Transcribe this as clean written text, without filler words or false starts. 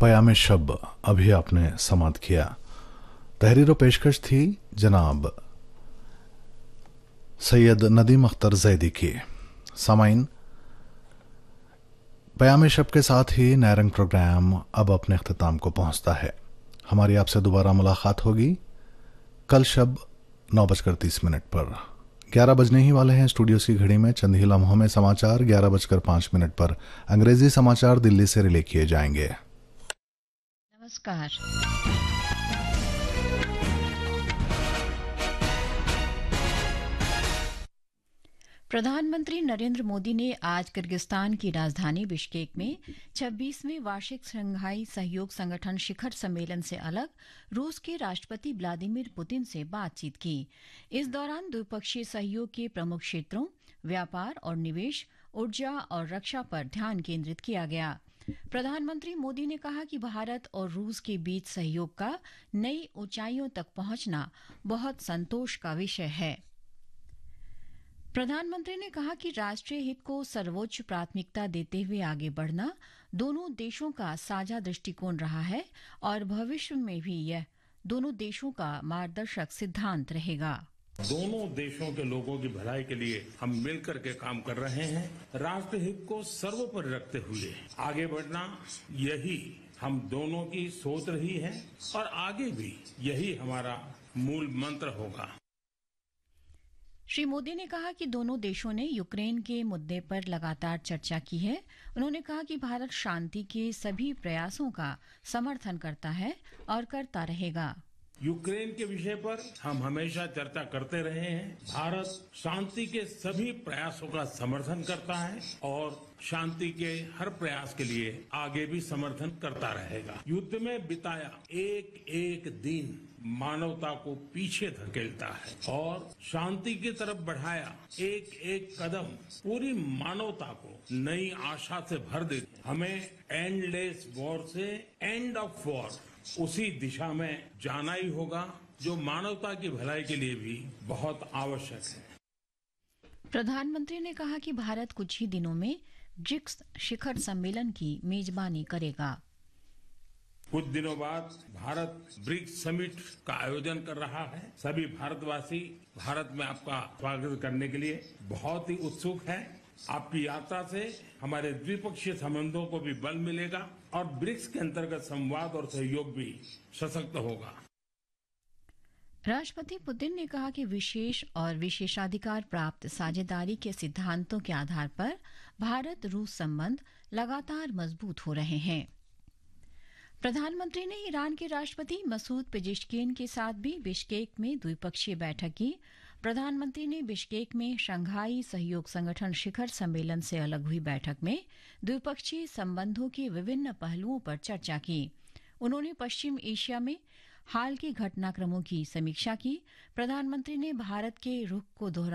पयामे शब अभी आपने समात किया। तहरीर व पेशकश थी जनाब सैयद नदीम अख्तर जैदी की। सामाइन, पयामे शब के साथ ही नैरंग प्रोग्राम अब अपने अख्ताम को पहुंचता है। हमारी आपसे दोबारा मुलाकात होगी कल शब 9:30 पर। 11 बजने ही वाले हैं स्टूडियो की घड़ी में। चंद ही लम्हों में समाचार 11:05 पर अंग्रेजी समाचार दिल्ली से रिले किए जाएंगे। नमस्कार। प्रधानमंत्री नरेंद्र मोदी ने आज किर्गिस्तान की राजधानी बिश्केक में 26वें वार्षिक शंघाई सहयोग संगठन शिखर सम्मेलन से अलग रूस के राष्ट्रपति व्लादिमीर पुतिन से बातचीत की। इस दौरान द्विपक्षीय सहयोग के प्रमुख क्षेत्रों व्यापार और निवेश, ऊर्जा और रक्षा पर ध्यान केंद्रित किया गया। प्रधानमंत्री मोदी ने कहा कि भारत और रूस के बीच सहयोग का नई ऊंचाइयों तक पहुंचना बहुत संतोष का विषय है। प्रधानमंत्री ने कहा कि राष्ट्रीय हित को सर्वोच्च प्राथमिकता देते हुए आगे बढ़ना दोनों देशों का साझा दृष्टिकोण रहा है और भविष्य में भी यह दोनों देशों का मार्गदर्शक सिद्धांत रहेगा। दोनों देशों के लोगों की भलाई के लिए हम मिलकर के काम कर रहे हैं। राष्ट्र हित को सर्वोपरि रखते हुए आगे बढ़ना, यही हम दोनों की सोच रही है और आगे भी यही हमारा मूल मंत्र होगा। श्री मोदी ने कहा कि दोनों देशों ने यूक्रेन के मुद्दे पर लगातार चर्चा की है। उन्होंने कहा कि भारत शांति के सभी प्रयासों का समर्थन करता है और करता रहेगा। यूक्रेन के विषय पर हम हमेशा चर्चा करते रहे हैं। भारत शांति के सभी प्रयासों का समर्थन करता है और शांति के हर प्रयास के लिए आगे भी समर्थन करता रहेगा। युद्ध में बिताया एक एक दिन मानवता को पीछे धकेलता है और शांति की तरफ बढ़ाया एक एक कदम पूरी मानवता को नई आशा से भर देते। हमें एंडलेस वॉर से एंड ऑफ वॉर, उसी दिशा में जाना ही होगा जो मानवता की भलाई के लिए भी बहुत आवश्यक है। प्रधानमंत्री ने कहा कि भारत कुछ ही दिनों में ब्रिक्स शिखर सम्मेलन की मेजबानी करेगा। कुछ दिनों बाद भारत ब्रिक्स समिट का आयोजन कर रहा है। सभी भारतवासी भारत में आपका स्वागत करने के लिए बहुत ही उत्सुक हैं। आपकी यात्रा से हमारे द्विपक्षीय संबंधों को भी बल मिलेगा और ब्रिक्स के अंतर्गत संवाद और सहयोग भी सशक्त होगा। राष्ट्रपति पुतिन ने कहा कि विशेष और विशेषाधिकार प्राप्त साझेदारी के सिद्धांतों के आधार पर भारत रूस संबंध लगातार मजबूत हो रहे हैं। प्रधानमंत्री ने ईरान के राष्ट्रपति मसूद पेजेश्किन के साथ भी बिश्केक में द्विपक्षीय बैठक की। प्रधानमंत्री ने बिश्केक में शंघाई सहयोग संगठन शिखर सम्मेलन से अलग हुई बैठक में द्विपक्षीय संबंधों के विभिन्न पहलुओं पर चर्चा की। उन्होंने पश्चिम एशिया में हाल के घटनाक्रमों की समीक्षा की। प्रधानमंत्री ने भारत के रुख को दोहराया